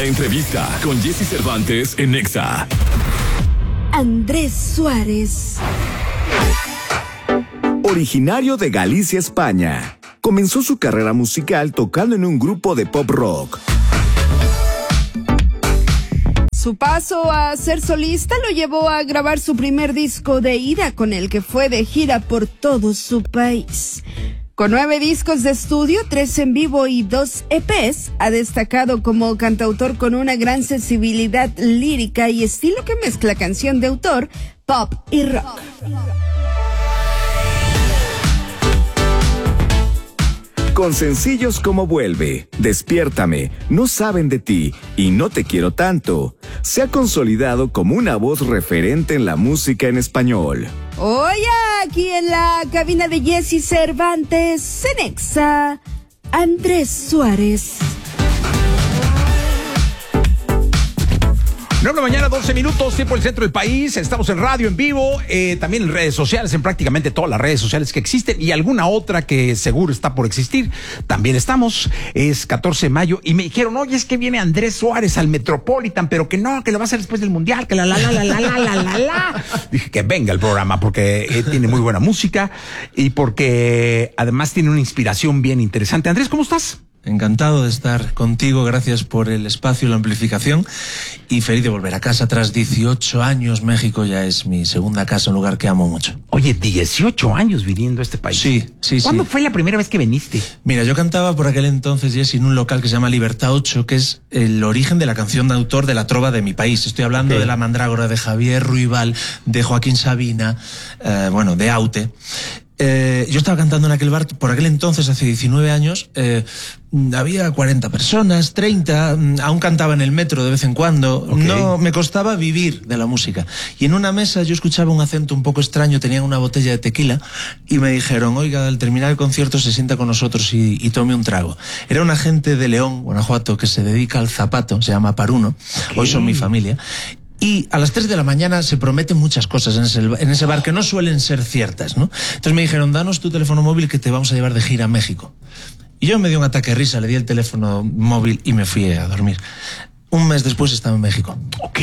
La entrevista con Jesse Cervantes en Nexa. Andrés Suárez. Originario de Galicia, España, comenzó su carrera musical tocando en un grupo de pop rock. Su paso a ser solista lo llevó a grabar su primer disco de ida, con el que fue de gira por todo su país. Con 9 discos de estudio, 3 en vivo y 2 EPs, ha destacado como cantautor con una gran sensibilidad lírica y estilo que mezcla canción de autor, pop y rock. Con sencillos como Vuelve, Despiértame, No saben de ti y No te quiero tanto, se ha consolidado como una voz referente en la música en español. Hoy aquí en la cabina de Jesse Cervantes, en Nexa, Andrés Suárez. 9 de la mañana, 12 minutos, tiempo del centro del país. Estamos en radio, en vivo, también en redes sociales, en prácticamente todas las redes sociales que existen y alguna otra que seguro está por existir. También estamos, es 14 de mayo y me dijeron, oye, es que viene Andrés Suárez al Metropolitan, pero que no, que lo va a hacer después del Mundial, que la. Dije que venga el programa porque tiene muy buena música y porque además tiene una inspiración bien interesante. Andrés, ¿cómo estás? Encantado de estar contigo, gracias por el espacio y la amplificación y feliz de volver a casa tras 18 años. México ya es mi segunda casa, un lugar que amo mucho. Oye, 18 años viviendo a este país. Sí. ¿Cuándo fue la primera vez que viniste? Mira, yo cantaba por aquel entonces, Jesse, en un local que se llama Libertad 8, que es el origen de la canción de autor de la trova de mi país. Estoy hablando de La Mandrágora, de Javier Ruibal, de Joaquín Sabina, de Aute. Yo estaba cantando en aquel bar, por aquel entonces, hace 19 años, había 40 personas, 30, aún cantaba en el metro de vez en cuando, no me costaba vivir de la música. Y en una mesa yo escuchaba un acento un poco extraño, tenían una botella de tequila y me dijeron, oiga, al terminar el concierto se sienta con nosotros y tome un trago. Era una gente de León, Guanajuato, que se dedica al zapato, se llama Paruno, hoy son mi familia. Y a las 3 de la mañana se prometen muchas cosas en ese bar que no suelen ser ciertas, ¿no? Entonces me dijeron, danos tu teléfono móvil que te vamos a llevar de gira a México. Y yo me dio un ataque de risa, le di el teléfono móvil y me fui a dormir. Un mes después estaba en México.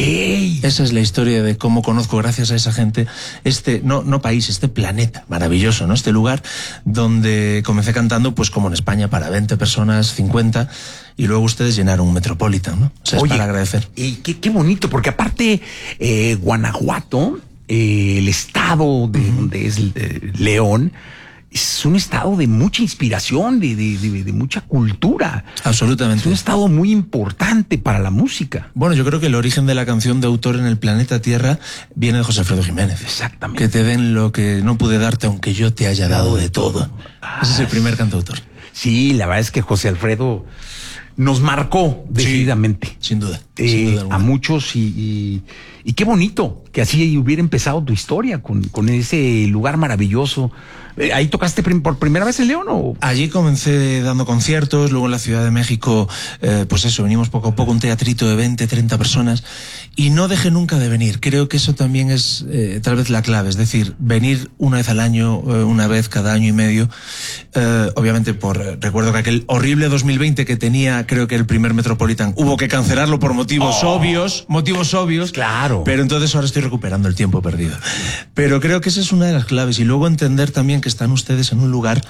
Esa es la historia de cómo conozco, gracias a esa gente, este planeta maravilloso, ¿no? Este lugar donde comencé cantando, pues como en España, para 20 personas, 50, y luego ustedes llenaron un Metropolitan, ¿no? O sea, es para agradecer. Y qué bonito, porque aparte, Guanajuato, el estado de donde es León, es un estado de mucha inspiración, de mucha cultura. Absolutamente. Es un estado muy importante para la música. Bueno, yo creo que el origen de la canción de autor en el planeta Tierra viene de José Alfredo Jiménez. Exactamente. Que te den lo que no pude darte aunque yo te haya dado de todo. Ese es el primer cantautor. Sí, la verdad es que José Alfredo nos marcó decididamente. Sin duda. A muchos y qué bonito que así hubiera empezado tu historia con ese lugar maravilloso. ¿Ahí tocaste por primera vez en León o? Allí comencé dando conciertos, luego en la Ciudad de México, pues eso, venimos poco a poco, un teatrito de 20, 30 personas y no dejé nunca de venir. Creo que eso también es tal vez la clave, es decir, venir una vez al año, una vez cada año y medio. Obviamente recuerdo que aquel horrible 2020 que tenía, creo que el primer Metropolitan, hubo que cancelarlo por motivos obvios. Claro. Pero entonces ahora estoy recuperando el tiempo perdido. Pero creo que esa es una de las claves y luego entender también que están ustedes en un lugar,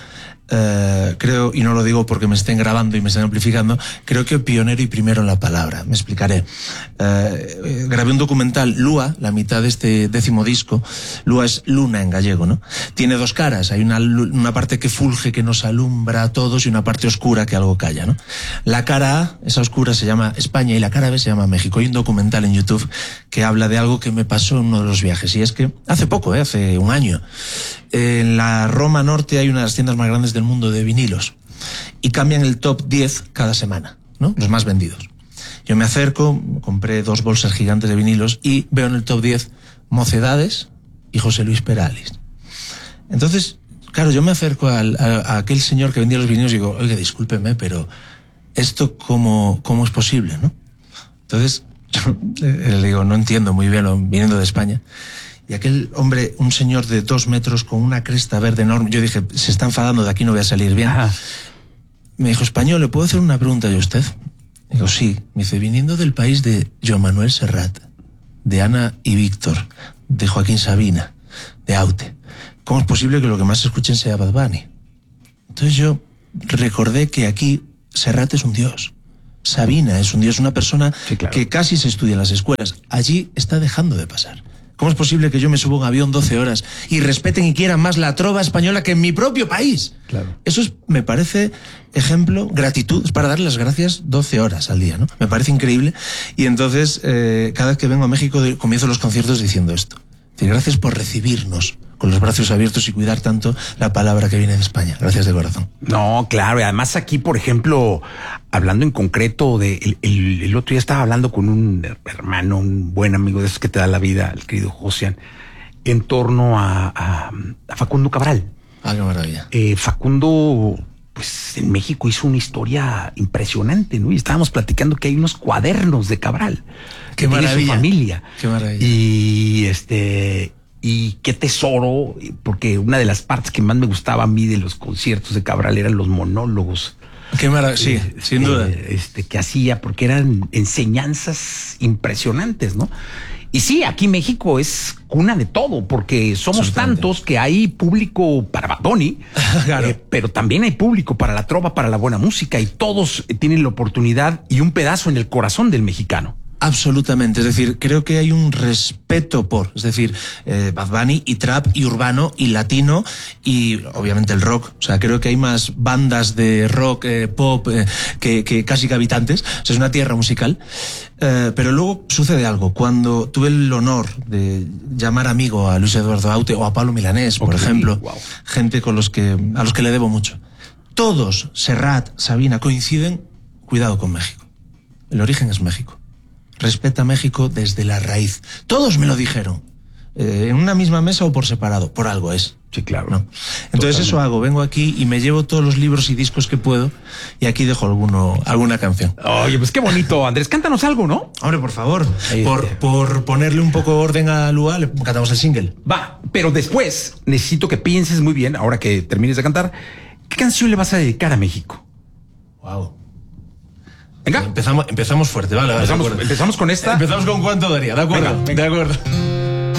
creo, y no lo digo porque me estén grabando y me estén amplificando, creo que pionero y primero en la palabra. Me explicaré. Grabé un documental, Lua, la mitad de este 10º disco. Lua es luna en gallego, ¿no? Tiene 2 caras. Hay una parte que fulge, que nos alumbra a todos, y una parte oscura que algo calla, ¿no? La cara A, esa oscura, se llama España y la cara B se llama México. Hay un documental en YouTube que habla de algo que me pasó en uno de los viajes, y es que hace poco, hace un año, en la Roma Norte hay una de las tiendas más grandes del mundo de vinilos y cambian el top 10 cada semana, ¿no? Los más vendidos. Yo me acerco, compré 2 bolsas gigantes de vinilos y veo en el top 10 Mocedades y José Luis Perales. Entonces, claro, yo me acerco a aquel señor que vendía los vinilos y digo, oiga, discúlpeme, pero ¿esto cómo es posible, no? Entonces, yo le digo, no entiendo muy bien, viniendo de España. Y aquel hombre, un señor de 2 metros con una cresta verde enorme, yo dije, se está enfadando, de aquí no voy a salir bien. Ajá. Me dijo, español, ¿le puedo hacer una pregunta yo a usted? Digo, sí. Me dice, viniendo del país de Joan Manuel Serrat, de Ana y Víctor, de Joaquín Sabina, de Aute, ¿cómo es posible que lo que más escuchen sea Bad Bunny? Entonces yo recordé que aquí Serrat es un dios, Sabina es un dios, una persona que casi se estudia en las escuelas. Allí está dejando de pasar. ¿Cómo es posible que yo me suba a un avión 12 horas y respeten y quieran más la trova española que en mi propio país? Claro. Eso me parece ejemplo, gratitud, es para darle las gracias 12 horas al día, ¿no? Me parece increíble. Y entonces, cada vez que vengo a México, comienzo los conciertos diciendo esto. Gracias por recibirnos con los brazos abiertos y cuidar tanto la palabra que viene de España. Gracias de corazón. No, claro. Y además aquí, por ejemplo, hablando en concreto de... El otro día estaba hablando con un hermano, un buen amigo de esos que te da la vida, el querido Josian, en torno a Facundo Cabral. Ah, qué maravilla. Facundo, pues en México hizo una historia impresionante, ¿no? Y estábamos platicando que hay unos cuadernos de Cabral. Qué maravilla. Tiene su familia. Qué maravilla. Y qué tesoro, porque una de las partes que más me gustaba a mí de los conciertos de Cabral eran los monólogos. Qué maravilla, sí, sin duda. Que hacía, porque eran enseñanzas impresionantes, ¿no? Y sí, aquí México es cuna de todo, porque somos tantos que hay público para Bad Bunny, claro. Pero también hay público para la trova, para la buena música, y todos tienen la oportunidad y un pedazo en el corazón del mexicano. Absolutamente, es decir, creo que hay un respeto por, es decir, Bad Bunny y trap y urbano y latino y obviamente el rock, o sea, creo que hay más bandas de rock, pop, que casi que habitantes, o sea, es una tierra musical, pero luego sucede algo, cuando tuve el honor de llamar amigo a Luis Eduardo Aute o a Pablo Milanés, por ejemplo, wow. Gente a los que le debo mucho, todos, Serrat, Sabina, coinciden, cuidado con México, el origen es México. Respeta México desde la raíz. Todos me lo dijeron. En una misma mesa o por separado. Por algo es. Sí, claro. ¿No? Entonces totalmente. Eso hago. Vengo aquí y me llevo todos los libros y discos que puedo y aquí dejo alguna canción. Oye, pues qué bonito, Andrés. Cántanos algo, ¿no? Hombre, por favor. Por ponerle un poco orden a Lua, le cantamos el single. Va, pero después necesito que pienses muy bien, ahora que termines de cantar, ¿qué canción le vas a dedicar a México? Wow. Venga. Empezamos fuerte, vale. Empezamos con esta. Empezamos con cuánto daría, ¿de acuerdo? Venga. De acuerdo.